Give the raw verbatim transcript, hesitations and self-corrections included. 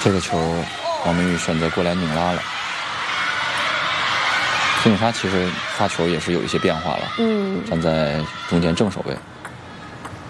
这个球，王明宇选择过来拧拉了。孙颖莎其实发球也是有一些变化了， 嗯， 站在中间正手位。